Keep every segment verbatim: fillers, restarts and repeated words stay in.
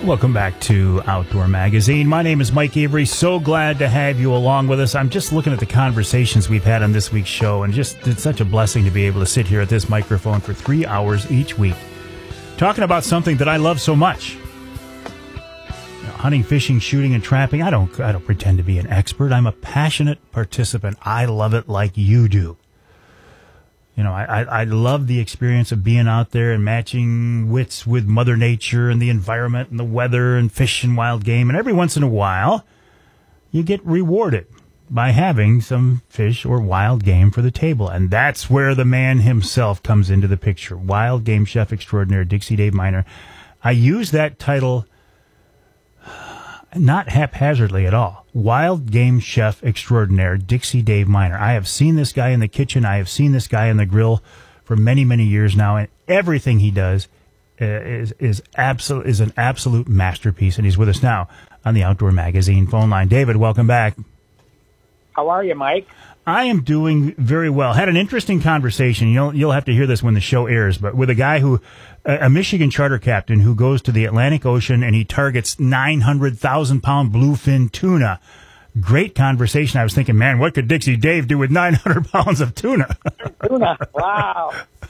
Welcome back to Outdoor Magazine. My name is Mike Avery. So glad to have you along with us. I'm just looking at the conversations we've had on this week's show, and just it's such a blessing to be able to sit here at this microphone for three hours each week, talking about something that I love so much. You know, hunting, fishing, shooting, and trapping. I don't, I don't pretend to be an expert. I'm a passionate participant. I love it like you do. You know, I, I, I love the experience of being out there and matching wits with Mother Nature and the environment and the weather and fish and wild game. And every once in a while, you get rewarded by having some fish or wild game for the table. And that's where the man himself comes into the picture. Wild game chef extraordinaire, Dixie Dave Miner. I use that title not haphazardly at all. Wild game chef extraordinaire, Dixie Dave Miner. I have seen this guy in the kitchen. I have seen this guy in the grill for many, many years now, and everything he does uh, is is absolute is an absolute masterpiece. And he's with us now on the Outdoor Magazine phone line. David, welcome back. How are you, Mike? I am doing very well. Had an interesting conversation. You'll you'll have to hear this when the show airs, but with a guy who, a Michigan charter captain who goes to the Atlantic Ocean and he targets nine hundred thousand pound bluefin tuna. Great conversation. I was thinking, man, what could Dixie Dave do with nine hundred pounds of tuna? Tuna, wow.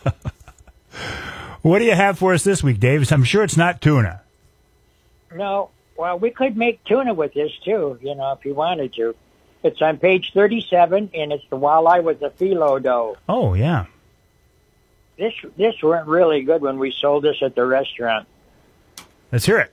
What do you have for us this week, Dave? I'm sure it's not tuna. No, well, we could make tuna with this too, you know, if you wanted to. It's on page thirty-seven, and it's the walleye with the phyllo dough. Oh, yeah. This this went really good when we sold this at the restaurant. Let's hear it.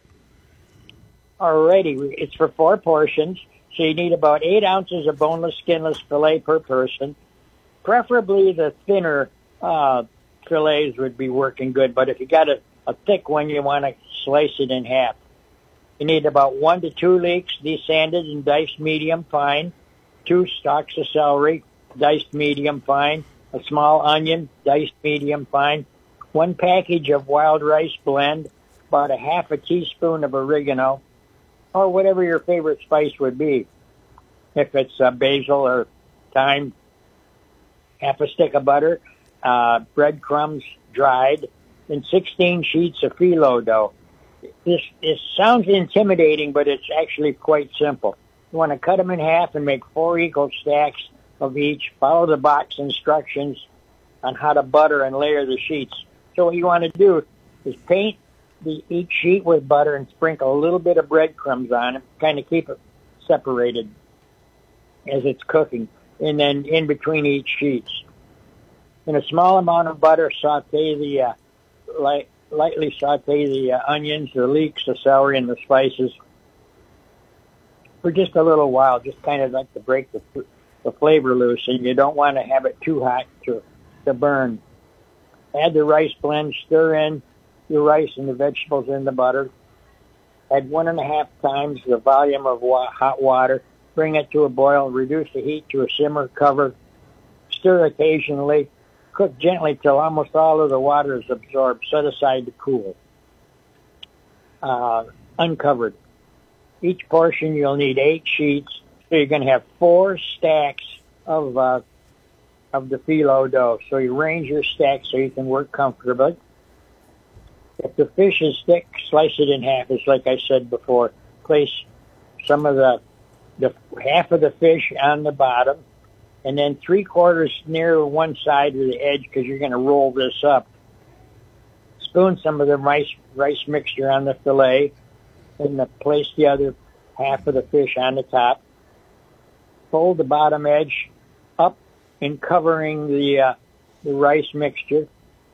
Alrighty, it's for four portions, so you need about eight ounces of boneless, skinless filet per person. Preferably the thinner uh, fillets would be working good, but if you got a, a thick one, you want to slice it in half. You need about one to two leeks, desanded and diced medium fine, two stalks of celery, diced medium fine, a small onion, diced medium fine, one package of wild rice blend, about a half a teaspoon of oregano, or whatever your favorite spice would be. If it's uh, basil or thyme, half a stick of butter, uh, breadcrumbs dried, and sixteen sheets of phyllo dough. This, this sounds intimidating, but it's actually quite simple. You want to cut them in half and make four equal stacks of each. Follow the box instructions on how to butter and layer the sheets. So what you want to do is paint the, each sheet with butter and sprinkle a little bit of breadcrumbs on it, kind of keep it separated as it's cooking, and then in between each sheets. In a small amount of butter, saute the uh, light. lightly saute the uh, onions, the leeks, the celery, and the spices for just a little while, just kind of like to break the, the flavor loose, and you don't want to have it too hot to, to burn. Add the rice blend, stir in the rice and the vegetables in the butter. Add one and a half times the volume of wa- hot water. Bring it to a boil, reduce the heat to a simmer, cover, stir occasionally. Cook gently till almost all of the water is absorbed. Set aside to cool. Uh, uncovered. Each portion you'll need eight sheets, so you're going to have four stacks of uh, of the phyllo dough. So you arrange your stacks so you can work comfortably. If the fish is thick, slice it in half. It's like I said before. Place some of the the half of the fish on the bottom, and then three quarters near one side of the edge because you're going to roll this up. Spoon some of the rice rice mixture on the fillet, and the, place the other half of the fish on the top. Fold the bottom edge up in covering the uh, the rice mixture,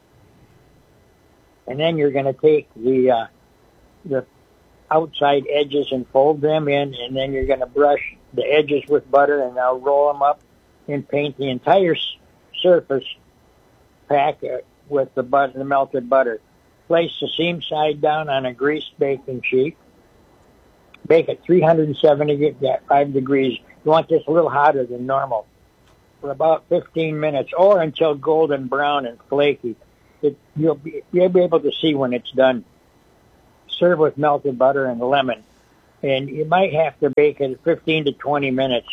and then you're going to take the uh, the outside edges and fold them in, and then you're going to brush the edges with butter, and now roll them up and paint the entire s- surface pack uh, with the butter, the melted butter. Place the seam side down on a greased baking sheet. Bake at three hundred seventy-five degrees. You want this a little hotter than normal for about fifteen minutes, or until golden brown and flaky. It, you'll be, you'll be able to see when it's done. Serve with melted butter and lemon. And you might have to bake it fifteen to twenty minutes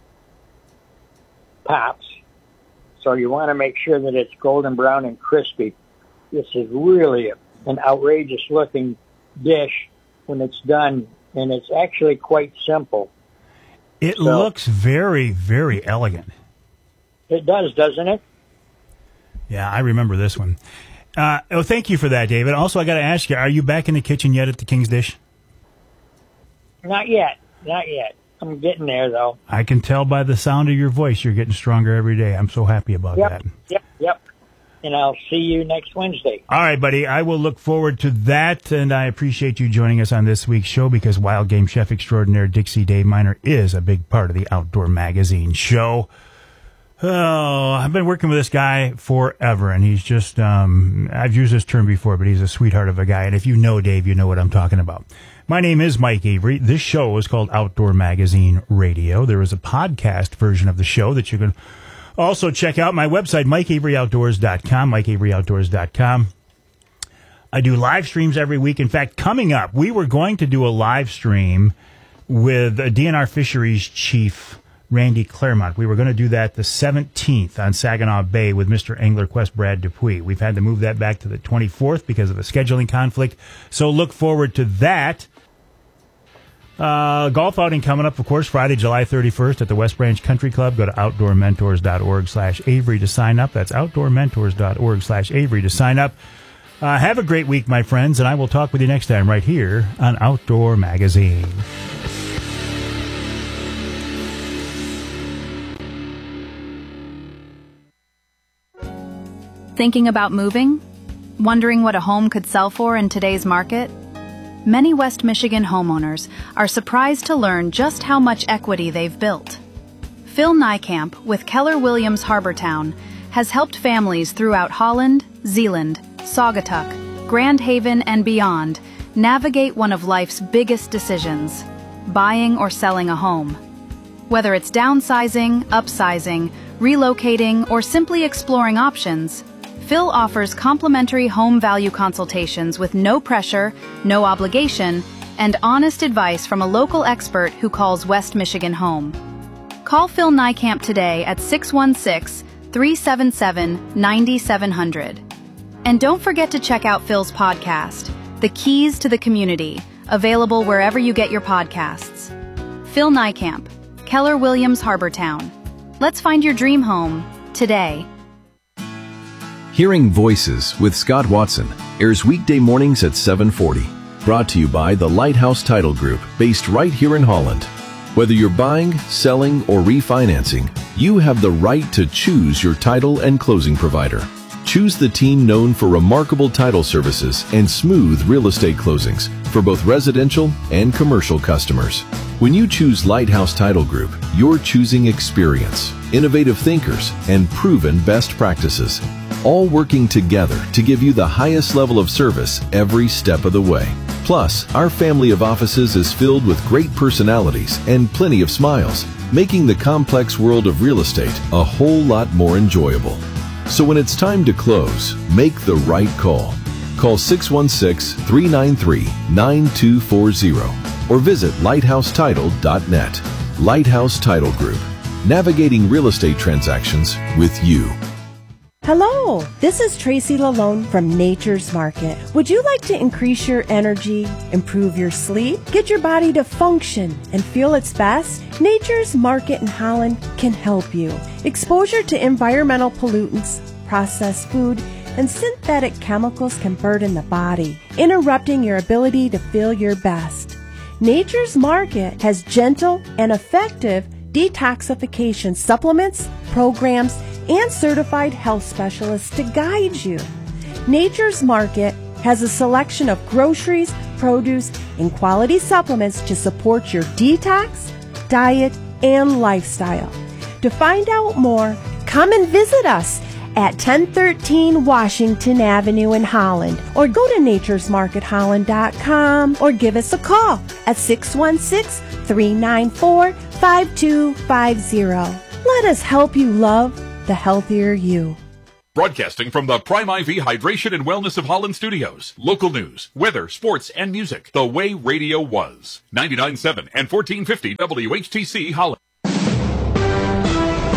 tops. So you want to make sure that it's golden brown and crispy. This is really an outrageous looking dish when it's done, and it's actually quite simple. It so, looks very, very elegant. It does, doesn't it? Yeah, I remember this one. Uh, oh, thank you for that, David. Also, I got to ask you, are you back in the kitchen yet at the King's Dish? Not yet. Not yet. I'm getting there, though. I can tell by the sound of your voice you're getting stronger every day. I'm so happy about yep, that. Yep, yep. And I'll see you next Wednesday. All right, buddy. I will look forward to that, and I appreciate you joining us on this week's show because Wild Game Chef Extraordinaire Dixie Dave Miner is a big part of the Outdoor Magazine show. Oh, I've been working with this guy forever, and he's just, um, I've used this term before, but he's a sweetheart of a guy, and if you know Dave, you know what I'm talking about. My name is Mike Avery. This show is called Outdoor Magazine Radio. There is a podcast version of the show that you can also check out. My website, mike avery outdoors dot com, mike avery outdoors dot com. I do live streams every week. In fact, coming up, we were going to do a live stream with a D N R Fisheries Chief, Randy Claremont. We were going to do that the seventeenth on Saginaw Bay with Mister Angler Quest Brad Dupuis. We've had to move that back to the twenty-fourth because of a scheduling conflict. So look forward to that. Uh, golf outing coming up, of course, Friday, July thirty-first at the West Branch Country Club. Go to outdoor mentors dot org slash Avery to sign up. That's outdoor mentors dot org slash Avery to sign up. Uh, have a great week, my friends, and I will talk with you next time right here on Outdoor Magazine. Thinking about moving? Wondering what a home could sell for in today's market? Many West Michigan homeowners are surprised to learn just how much equity they've built. Phil Niekamp with Keller Williams Harbortown has helped families throughout Holland, Zeeland, Saugatuck, Grand Haven, and beyond navigate one of life's biggest decisions, buying or selling a home. Whether it's downsizing, upsizing, relocating, or simply exploring options, Phil offers complimentary home value consultations with no pressure, no obligation, and honest advice from a local expert who calls West Michigan home. Call Phil Niekamp today at six one six, three seven seven, nine seven zero zero. And don't forget to check out Phil's podcast, The Keys to the Community, available wherever you get your podcasts. Phil Niekamp, Keller Williams Harbortown. Let's find your dream home today. Hearing Voices with Scott Watson airs weekday mornings at seven forty. Brought to you by the Lighthouse Title Group, based right here in Holland. Whether you're buying, selling, or refinancing, you have the right to choose your title and closing provider. Choose the team known for remarkable title services and smooth real estate closings for both residential and commercial customers. When you choose Lighthouse Title Group, you're choosing experience, innovative thinkers, and proven best practices, all working together to give you the highest level of service every step of the way. Plus, our family of offices is filled with great personalities and plenty of smiles, making the complex world of real estate a whole lot more enjoyable. So when it's time to close, make the right call. Call six one six, three nine three, nine two four zero or visit lighthouse title dot net. Lighthouse Title Group, navigating real estate transactions with you. Hello, this is Tracy Lalone from Nature's Market. Would you like to increase your energy, improve your sleep, get your body to function and feel its best? Nature's Market in Holland can help you. Exposure to environmental pollutants, processed food, and synthetic chemicals can burden the body, interrupting your ability to feel your best. Nature's Market has gentle and effective detoxification supplements, programs, and certified health specialists to guide you. Nature's Market has a selection of groceries, produce, and quality supplements to support your detox, diet, and lifestyle. To find out more, come and visit us at ten thirteen Washington Avenue in Holland, or go to natures market holland dot com, or give us a call at six one six, three nine four, five two five zero. Let us help you love the healthier you. Broadcasting from the Prime I V Hydration and Wellness of Holland Studios. Local news, weather, sports, and music. The way radio was. ninety-nine point seven and fourteen fifty W H T C Holland.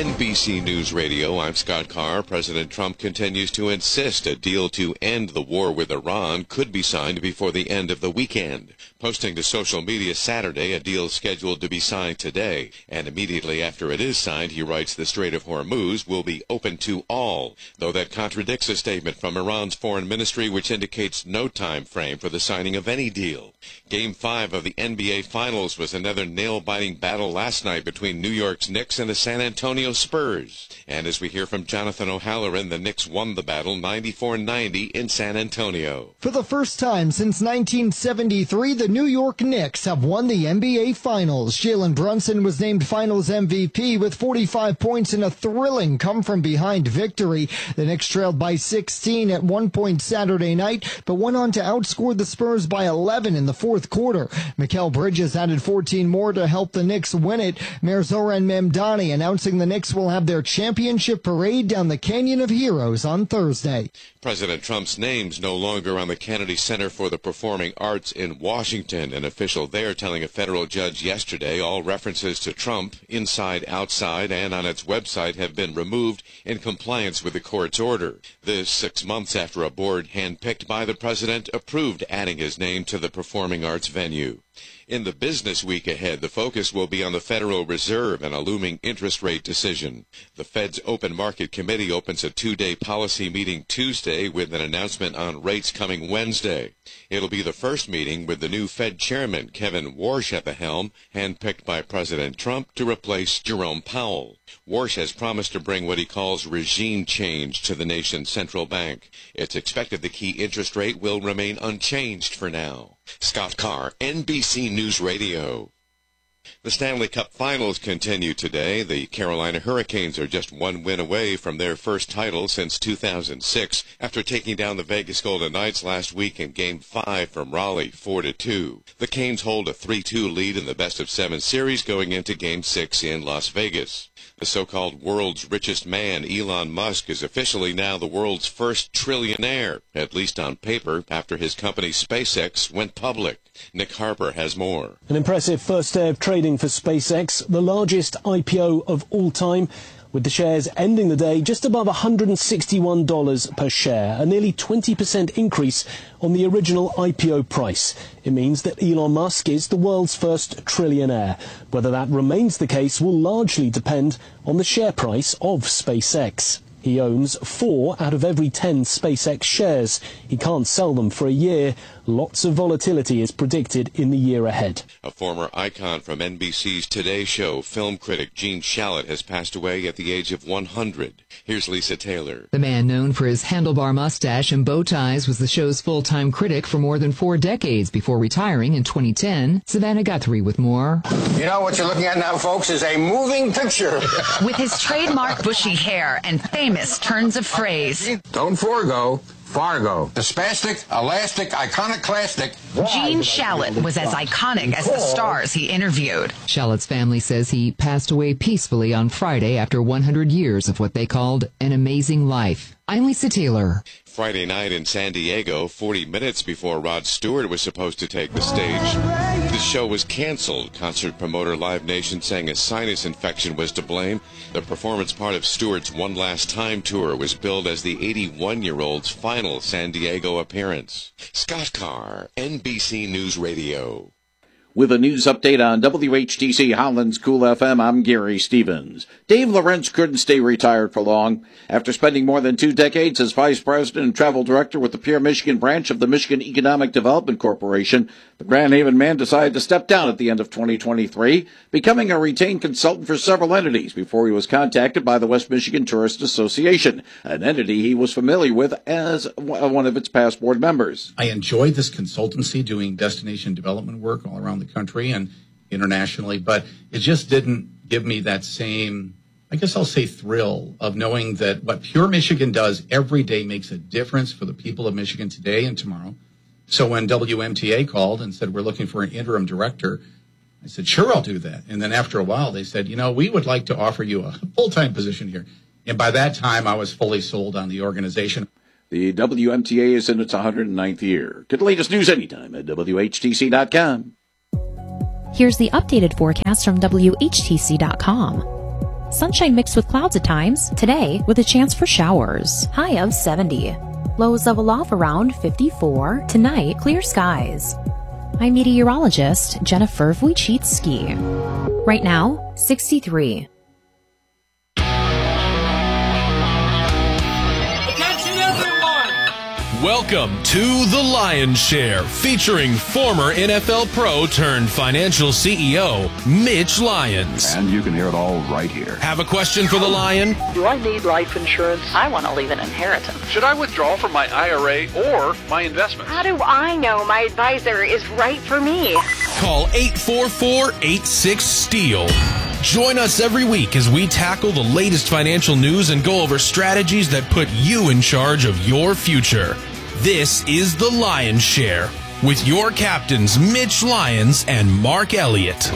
N B C News Radio, I'm Scott Carr. President Trump continues to insist a deal to end the war with Iran could be signed before the end of the weekend. Posting to social media Saturday, a deal scheduled to be signed today. And immediately after it is signed, he writes the Strait of Hormuz will be open to all, though that contradicts a statement from Iran's foreign ministry which indicates no time frame for the signing of any deal. Game five of the N B A Finals was another nail-biting battle last night between New York's Knicks and the San Antonio Spurs. And as we hear from Jonathan O'Halloran, the Knicks won the battle ninety-four ninety in San Antonio. For the first time since nineteen seventy-three, the New York Knicks have won the N B A Finals. Jalen Brunson was named Finals M V P with forty-five points in a thrilling come-from-behind victory. The Knicks trailed by sixteen at one point Saturday night, but went on to outscore the Spurs by eleven in the fourth quarter. Mikal Bridges added fourteen more to help the Knicks win it. Mayor Zoran Mamdani announcing the Knicks will have their championship parade down the Canyon of Heroes on Thursday. President Trump's name's no longer on the Kennedy Center for the Performing Arts in Washington. An official there telling a federal judge yesterday all references to Trump, inside, outside, and on its website have been removed in compliance with the court's order. This six months after a board handpicked by the president approved adding his name to the performing arts venue. In the business week ahead, the focus will be on the Federal Reserve and a looming interest rate decision. The Fed's Open Market Committee opens a two-day policy meeting Tuesday with an announcement on rates coming Wednesday. It'll be the first meeting with the new Fed chairman, Kevin Warsh, at the helm, handpicked by President Trump to replace Jerome Powell. Warsh has promised to bring what he calls regime change to the nation's central bank. It's expected the key interest rate will remain unchanged for now. Scott Carr, N B C News Radio. The Stanley Cup Finals continue today. The Carolina Hurricanes are just one win away from their first title since two thousand six after taking down the Vegas Golden Knights last week in Game five from Raleigh, four to two. The Canes hold a three two lead in the best-of-seven series going into Game six in Las Vegas. The so-called world's richest man, Elon Musk, is officially now the world's first trillionaire, at least on paper, after his company SpaceX went public. Nick Harper has more. An impressive first day of trading for SpaceX, the largest I P O of all time, with the shares ending the day just above one hundred sixty-one dollars per share, a nearly twenty percent increase on the original I P O price. It means that Elon Musk is the world's first trillionaire. Whether that remains the case will largely depend on the share price of SpaceX. He owns four out of every ten SpaceX shares. He can't sell them for a year. Lots of volatility is predicted in the year ahead. A former icon from N B C's Today Show, film critic Gene Shalit, has passed away at the age of one hundred. Here's Lisa Taylor. The man known for his handlebar mustache and bow ties was the show's full-time critic for more than four decades before retiring in twenty ten. Savannah Guthrie with more. You know what you're looking at now, folks, is a moving picture. With his trademark bushy hair and famous turns of phrase. Don't forego. Fargo. The spastic, elastic, iconoclastic. Gene Shalit was as iconic as the stars he interviewed. Shalit's family says he passed away peacefully on Friday after one hundred years of what they called an amazing life. I'm Lisa Taylor. Friday night in San Diego, forty minutes before Rod Stewart was supposed to take the stage, the show was canceled. Concert promoter Live Nation saying a sinus infection was to blame. The performance part of Stewart's One Last Time tour was billed as the eighty-one-year-old's final San Diego appearance. Scott Carr, N B C News Radio. With a news update on W H T C Holland's Cool F M, I'm Gary Stevens. Dave Lorenz couldn't stay retired for long. After spending more than two decades as vice president and travel director with the Pure Michigan branch of the Michigan Economic Development Corporation, the Grand Haven man decided to step down at the end of twenty twenty-three, becoming a retained consultant for several entities before he was contacted by the West Michigan Tourist Association, an entity he was familiar with as one of its past board members. I enjoyed this consultancy doing destination development work all around the country and internationally, but it just didn't give me that same, I guess I'll say, thrill of knowing that what Pure Michigan does every day makes a difference for the people of Michigan today and tomorrow. So when W M T A called and said, we're looking for an interim director, I said, sure, I'll do that. And then after a while, they said, you know, we would like to offer you a full-time position here. And by that time, I was fully sold on the organization. The W M T A is in its one hundred ninth year. Get the latest news anytime at W H T C dot com. Here's the updated forecast from W H T C dot com. Sunshine mixed with clouds at times. Today, with a chance for showers. High of seventy. Lows level off around fifty-four. Tonight, clear skies. I'm meteorologist Jennifer Wojcicki. Right now, sixty-three. Welcome to The Lion's Share, featuring former N F L pro turned financial C E O, Mitch Lyons. And you can hear it all right here. Have a question for the Lion? Do I need life insurance? I want to leave an inheritance. Should I withdraw from my I R A or my investments? How do I know my advisor is right for me? Call eight four four, eight six, STEEL. Join us every week as we tackle the latest financial news and go over strategies that put you in charge of your future. This is The Lion's Share with your captains Mitch Lyons and Mark Elliott.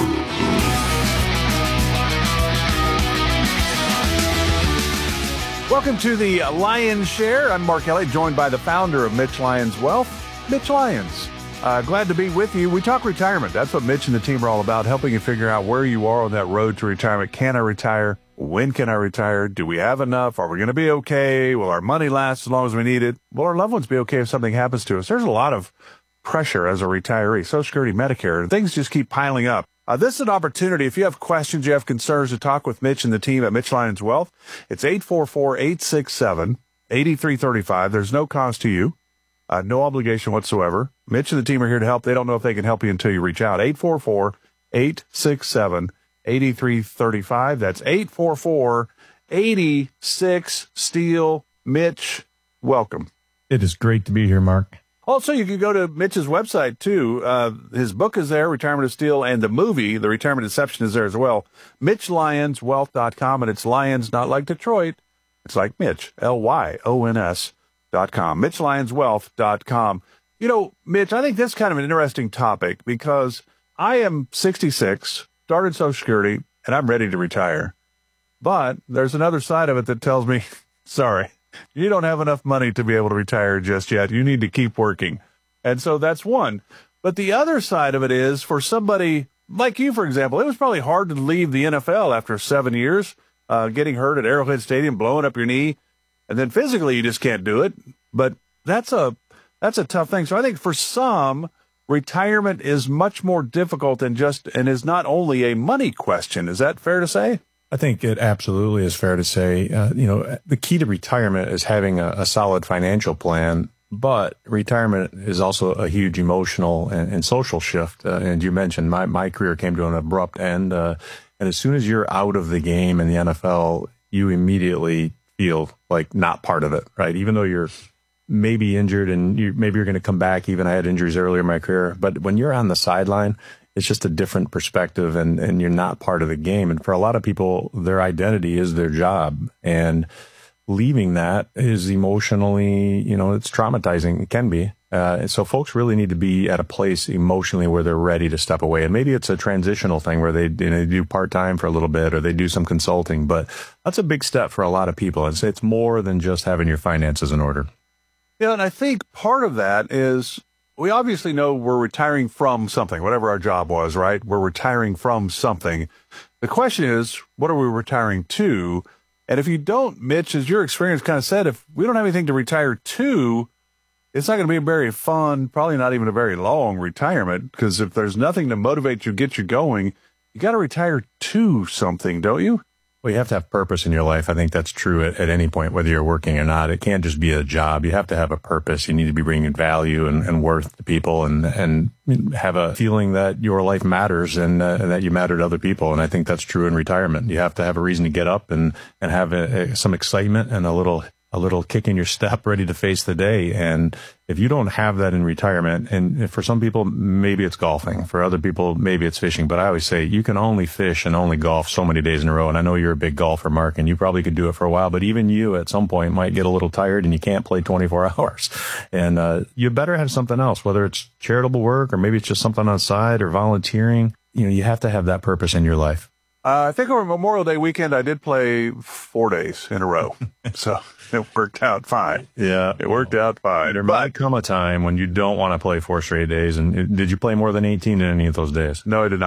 Welcome to The Lion's Share. I'm Mark Elliott, joined by the founder of Mitch Lyons Wealth, Mitch Lyons. Uh, glad to be with you. We talk retirement. That's what Mitch and the team are all about, helping you figure out where you are on that road to retirement. Can I retire? When can I retire? Do we have enough? Are we going to be okay? Will our money last as long as we need it? Will our loved ones be okay if something happens to us? There's a lot of pressure as a retiree. Social Security, Medicare, things just keep piling up. Uh, this is an opportunity. If you have questions, you have concerns, to talk with Mitch and the team at Mitch Lyons Wealth. It's eight four four, eight six seven, eight three three five. There's no cost to you. Uh, no obligation whatsoever. Mitch and the team are here to help. They don't know if they can help you until you reach out. eight four four, eight six seven, eight three three five. That's eight four four, eight six, STEEL. Mitch, welcome. It is great to be here, Mark. Also, you can go to Mitch's website, too. Uh, his book is there, Retirement of Steel, and the movie, The Retirement Deception, is there as well. Mitch Lyons Wealth dot com, and it's Lyons, not like Detroit. It's like Mitch, L Y O N S dot com. Mitch Lyons Wealth dot com. You know, Mitch, I think this is kind of an interesting topic because I am sixty-six, started Social Security, and I'm ready to retire. But there's another side of it that tells me, sorry, you don't have enough money to be able to retire just yet. You need to keep working. And so that's one. But the other side of it is, for somebody like you, for example, it was probably hard to leave the N F L after seven years, uh, getting hurt at Arrowhead Stadium, blowing up your knee. And then physically, you just can't do it. But that's a that's a tough thing. So I think for some, retirement is much more difficult and just and is not only a money question. Is that fair to say? I think it absolutely is fair to say. Uh, you know, the key to retirement is having a, a solid financial plan. But retirement is also a huge emotional and, and social shift. Uh, and you mentioned my my career came to an abrupt end. Uh, and as soon as you're out of the game in the N F L, you immediately feel like not part of it, right? Even though you're maybe injured and you, maybe you're going to come back. Even I had injuries earlier in my career, but when you're on the sideline, it's just a different perspective and, and you're not part of the game. And for a lot of people, their identity is their job, and leaving that is emotionally, you know, it's traumatizing. It can be. Uh, so folks really need to be at a place emotionally where they're ready to step away. And maybe it's a transitional thing where they, you know, do part-time for a little bit or they do some consulting, but that's a big step for a lot of people. It's, it's more than just having your finances in order. Yeah, and I think part of that is we obviously know we're retiring from something, whatever our job was, right? We're retiring from something. The question is, what are we retiring to? And if you don't, Mitch, as your experience kind of said, if we don't have anything to retire to, it's not going to be a very fun, probably not even a very long retirement, because if there's nothing to motivate you, get you going, you got to retire to something, don't you? Well, you have to have purpose in your life. I think that's true at, at any point, whether you're working or not. It can't just be a job. You have to have a purpose. You need to be bringing value and, and worth to people and, and have a feeling that your life matters and, uh, and that you matter to other people. And I think that's true in retirement. You have to have a reason to get up and, and have a, a, some excitement and a little a little kick in your step, ready to face the day. And if you don't have that in retirement, and for some people, maybe it's golfing. For other people, maybe it's fishing. But I always say you can only fish and only golf so many days in a row. And I know you're a big golfer, Mark, and you probably could do it for a while. But even you at some point might get a little tired and you can't play twenty-four hours. And uh, you better have something else, whether it's charitable work or maybe it's just something on the side or volunteering. You know, you have to have that purpose in your life. Uh, I think over Memorial Day weekend, I did play four days in a row. So it worked out fine. Yeah. It worked out fine. There but, might come a time when you don't want to play four straight days. And did you play more than eighteen in any of those days? No, I did not.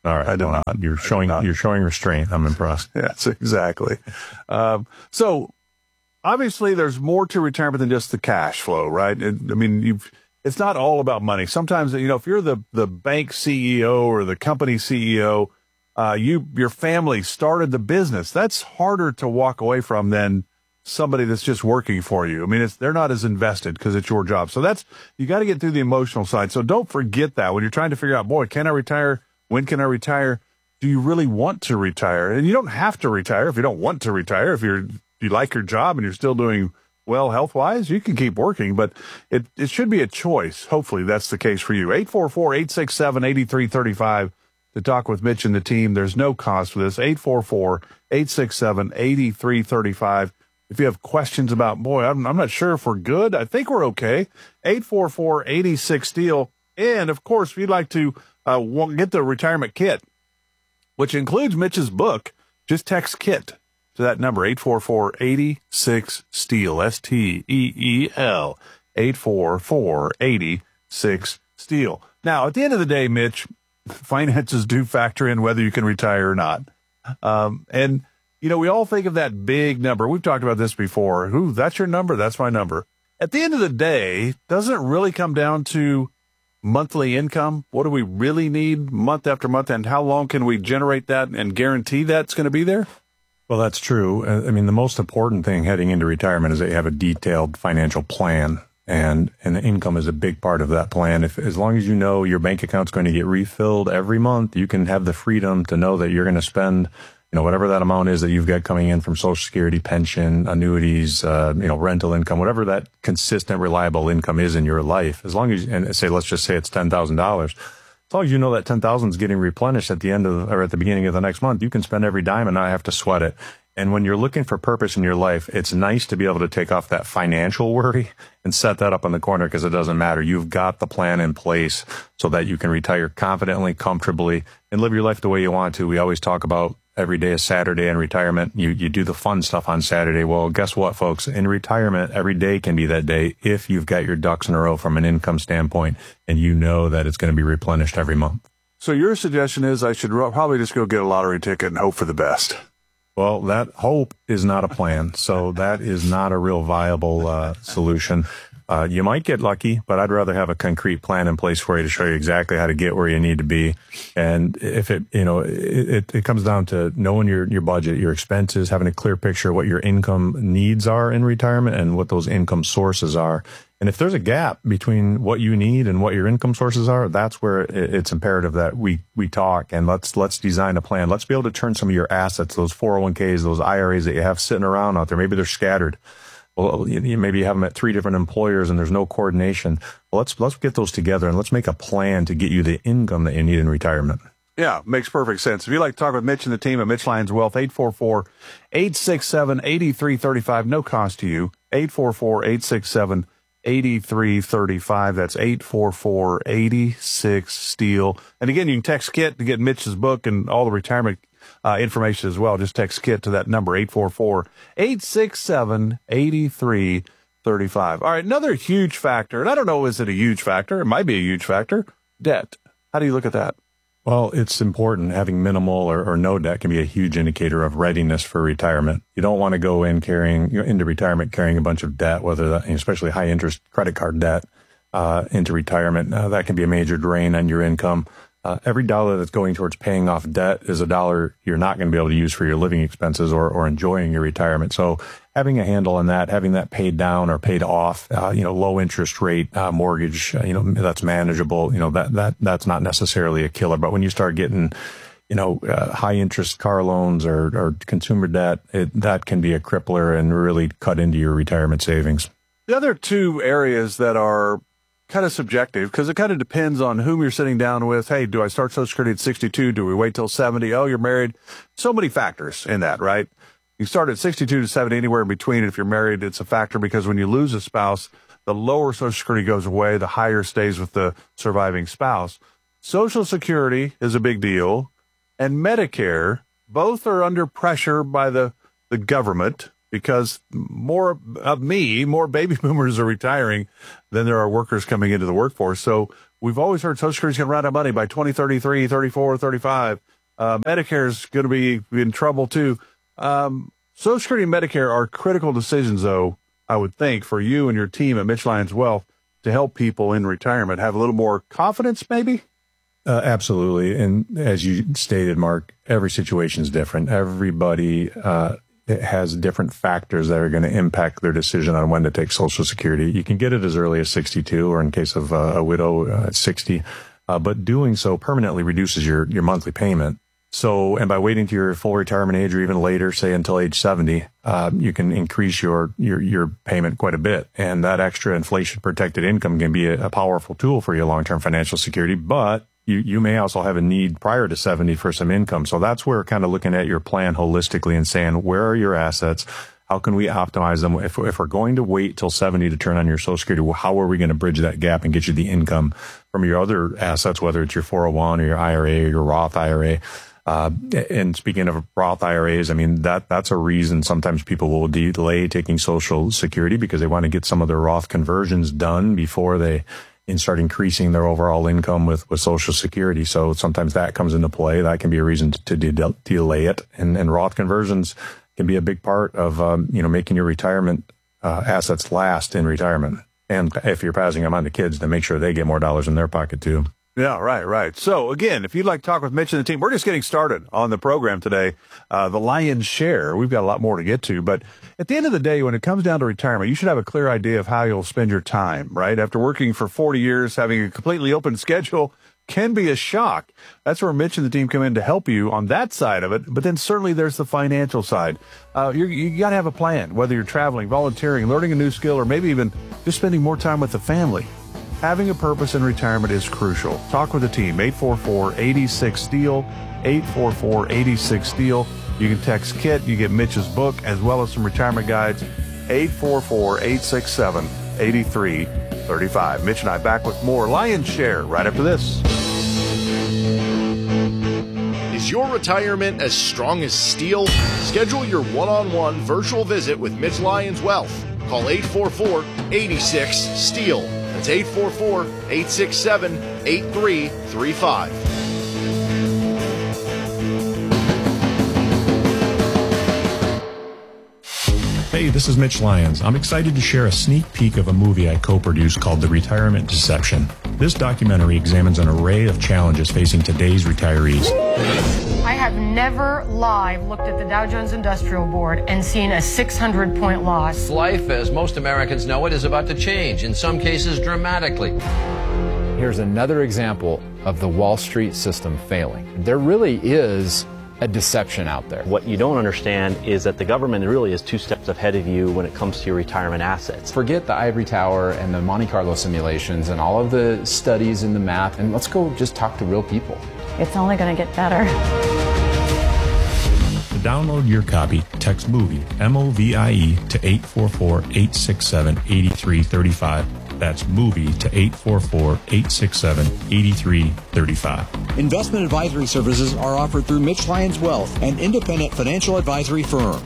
All right. I do well, not. You're showing not. you're showing restraint. I'm impressed. Yes, exactly. Um, so obviously there's more to retirement than just the cash flow, right? It, I mean, you've, it's not all about money. Sometimes, you know, if you're the, the bank C E O or the company C E O, uh, you, your family started the business. That's harder to walk away from than somebody that's just working for you. I mean, it's, they're not as invested because it's your job. So that's, you got to get through the emotional side. So don't forget that when you're trying to figure out, boy, can I retire? When can I retire? Do you really want to retire? And you don't have to retire if you don't want to retire. If you're, you like your job and you're still doing well health wise, you can keep working, but it, it should be a choice. Hopefully that's the case for you. eight four four, eight six seven, eight three three five to talk with Mitch and the team. There's no cost for this. eight four four, eight six seven, eight three three five. If you have questions about, boy, I'm, I'm not sure if we're good. I think we're okay. eight four four, eight six, STEEL. And, of course, if you'd like to uh, get the retirement kit, which includes Mitch's book, just text KIT to that number, eight four four, eight six, STEEL, S T E E L, eight four four, eight six, STEEL. Now, at the end of the day, Mitch, finances do factor in whether you can retire or not. Um, and you know, we all think of that big number. We've talked about this before. Ooh, that's your number. That's my number. At the end of the day, doesn't it really come down to monthly income? What do we really need month after month? And how long can we generate that and guarantee that's going to be there? Well, that's true. I mean, the most important thing heading into retirement is that you have a detailed financial plan. And, and income is a big part of that plan. If, as long as you know your bank account's going to get refilled every month, you can have the freedom to know that you're going to spend, you know, whatever that amount is that you've got coming in from Social Security, pension, annuities, uh, you know, rental income, whatever that consistent, reliable income is in your life. As long as, and say, let's just say it's ten thousand dollars. As long as you know that ten thousand is getting replenished at the end of, or at the beginning of the next month, you can spend every dime and not have to sweat it. And when you're looking for purpose in your life, it's nice to be able to take off that financial worry and set that up in the corner because it doesn't matter. You've got the plan in place so that you can retire confidently, comfortably, and live your life the way you want to. We always talk about every day is Saturday in retirement. You you do the fun stuff on Saturday. Well, guess what, folks? In retirement, every day can be that day if you've got your ducks in a row from an income standpoint and you know that it's going to be replenished every month. So your suggestion is I should probably just go get a lottery ticket and hope for the best. Well, that hope is not a plan, so that is not a real viable uh, solution. Uh, you might get lucky, but I'd rather have a concrete plan in place for you to show you exactly how to get where you need to be. And if it, you know, it, it comes down to knowing your, your budget, your expenses, having a clear picture of what your income needs are in retirement and what those income sources are. And if there's a gap between what you need and what your income sources are, that's where it's imperative that we, we talk and let's, let's design a plan. Let's be able to turn some of your assets, those four oh one k's, those I R As that you have sitting around out there. Maybe they're scattered. Well, you, maybe you have them at three different employers and there's no coordination. Well, let's, let's get those together and let's make a plan to get you the income that you need in retirement. Yeah, makes perfect sense. If you'd like to talk with Mitch and the team at Mitch Lyons Wealth, eight four four, eight six seven, eight three three five, no cost to you, eight four four, eight six seven, eight three three five. That's eight four four, eight six, STEEL. And again, you can text KIT to get Mitch's book and all the retirement uh, information as well. Just text KIT to that number, eight four four, eight six seven, eight three three five. All right, another huge factor, and I don't know, is it a huge factor? It might be a huge factor. Debt. How do you look at that? Well, it's important. Having minimal or, or no debt can be a huge indicator of readiness for retirement. You don't want to go in carrying you know, into retirement carrying a bunch of debt, whether that, especially high interest credit card debt, uh, into retirement. Uh, that can be a major drain on your income. Uh, every dollar that's going towards paying off debt is a dollar you're not going to be able to use for your living expenses or, or enjoying your retirement. So having a handle on that, having that paid down or paid off, uh, you know, low interest rate uh, mortgage, uh, you know, that's manageable. You know, that that that's not necessarily a killer. But when you start getting, you know, uh, high interest car loans or, or consumer debt, it, that can be a crippler and really cut into your retirement savings. The other two areas that are kind of subjective, because it kind of depends on whom you're sitting down with. Hey, do I start Social Security at sixty-two? Do we wait till seventy? Oh, you're married. So many factors in that, right? You start at sixty-two to seventy, anywhere in between. If you're married, it's a factor because when you lose a spouse, the lower Social Security goes away, the higher stays with the surviving spouse. Social Security is a big deal, and Medicare, both are under pressure by the, the government because more of me, more baby boomers are retiring than there are workers coming into the workforce. So we've always heard Social Security is going to run out of money by twenty thirty-three, thirty-four, thirty-five. Uh, Medicare is going to be in trouble too. Um, Social Security and Medicare are critical decisions, though, I would think, for you and your team at Mitch Lyons Wealth to help people in retirement have a little more confidence, maybe? Uh, absolutely. And as you stated, Mark, every situation is different. Everybody uh, has different factors that are going to impact their decision on when to take Social Security. You can get it as early as sixty-two, or in case of uh, a widow, uh, sixty. Uh, but doing so permanently reduces your, your monthly payment. So, and by waiting to your full retirement age or even later, say until age seventy, uh, you can increase your, your, your payment quite a bit. And that extra inflation protected income can be a, a powerful tool for your long-term financial security, but you, you may also have a need prior to seventy for some income. So that's where kind of looking at your plan holistically and saying, where are your assets? How can we optimize them? If, if we're going to wait till seventy to turn on your Social Security, how are we going to bridge that gap and get you the income from your other assets, whether it's your four oh one or your I R A or your Roth I R A? Uh, and speaking of Roth I R As, I mean, that, that's a reason sometimes people will delay taking Social Security because they want to get some of their Roth conversions done before they and start increasing their overall income with, with Social Security. So sometimes that comes into play. That can be a reason to, to de- delay it. And, and Roth conversions can be a big part of, um, you know, making your retirement uh, assets last in retirement. And if you're passing them on to kids, to make sure they get more dollars in their pocket too. Yeah, right, right. So, again, if you'd like to talk with Mitch and the team, we're just getting started on the program today. Uh, the Lion's Share, we've got a lot more to get to. But at the end of the day, when it comes down to retirement, you should have a clear idea of how you'll spend your time, right? After working for forty years, having a completely open schedule can be a shock. That's where Mitch and the team come in to help you on that side of it. But then certainly there's the financial side. Uh, you're, you got to have a plan, whether you're traveling, volunteering, learning a new skill, or maybe even just spending more time with the family. Having a purpose in retirement is crucial. Talk with the team, eight four four, eight six, STEEL, eight four four, eight six, STEEL. You can text KIT, you get Mitch's book, as well as some retirement guides, eight four four, eight six seven, eight three three five. Mitch and I back with more Lion's Share right after this. Is your retirement as strong as steel? Schedule your one-on-one virtual visit with Mitch Lyons Wealth. Call eight four four, eight six, STEEL. That's eight four four, eight six seven, eight three three five. Hey, this is Mitch Lyons. I'm excited to share a sneak peek of a movie I co-produced called The Retirement Deception. This documentary examines an array of challenges facing today's retirees. I have never live looked at the Dow Jones Industrial Board and seen a six hundred point loss. Life, as most Americans know it, is about to change, in some cases dramatically. Here's another example of the Wall Street system failing. There really is a deception out there. What you don't understand is that the government really is two steps ahead of you when it comes to your retirement assets. Forget the ivory tower and the Monte Carlo simulations and all of the studies and the math, and let's go just talk to real people. It's only going to get better. To download your copy, text MOVIE, M O V I E, to eight four four, eight six seven, eight three three five. That's MOVIE to eight four four, eight six seven, eight three three five. Investment advisory services are offered through Mitch Lyons Wealth, an independent financial advisory firm.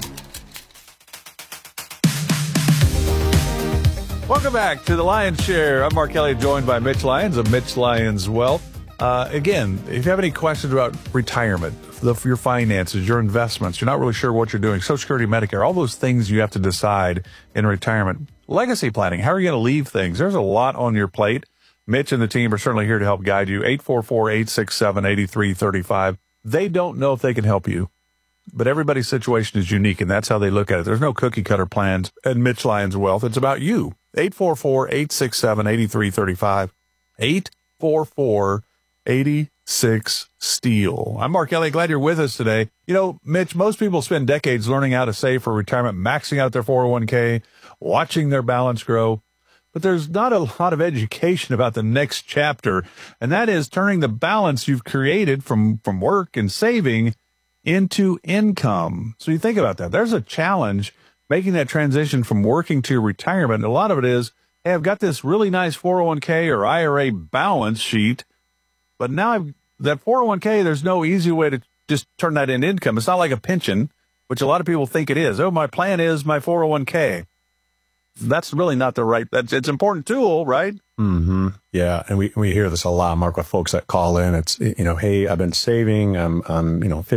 Welcome back to the Lion's Share. I'm Mark Kelly, joined by Mitch Lyons of Mitch Lyons Wealth. Uh, again, if you have any questions about retirement, the, your finances, your investments, you're not really sure what you're doing, Social Security, Medicare, all those things you have to decide in retirement. Legacy planning, how are you going to leave things? There's a lot on your plate. Mitch and the team are certainly here to help guide you. eight four four, eight six seven, eight three three five. They don't know if they can help you, but everybody's situation is unique, and that's how they look at it. There's no cookie-cutter plans at Mitch Lyons Wealth. It's about you. eight four four, eight six seven, eight three three five. eight four four, eight six, STEEL. I'm Mark Elliott. Glad you're with us today. You know, Mitch, most people spend decades learning how to save for retirement, maxing out their four oh one k, watching their balance grow. But there's not a lot of education about the next chapter, and that is turning the balance you've created from, from work and saving into income. So you think about that. There's a challenge making that transition from working to retirement. A lot of it is, hey, I've got this really nice four oh one k or I R A balance sheet, but now I've, that four oh one k, there's no easy way to just turn that into income. It's not like a pension which a lot of people think it is. Oh, my plan is my four oh one k. That's really not the right, that's, it's an important tool, right? Mm-hmm. Yeah. And we, we hear this a lot, Mark, with folks that call in. It's, you know, hey, I've been saving. I'm, I'm, you know,